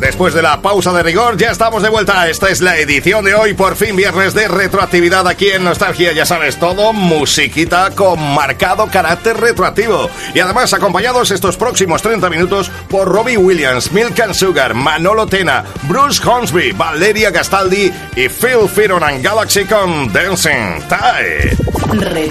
Después de la pausa de rigor, ya estamos de vuelta. Esta es la edición de hoy, por fin viernes de retroactividad aquí en Nostalgia. Ya sabes, todo musiquita con marcado carácter retroactivo. Y además acompañados estos próximos 30 minutos por Robbie Williams, Milk and Sugar, Manolo Tena, Bruce Hornsby, Valeria Gastaldi y Phil Fearon and Galaxy con Dancing Tide.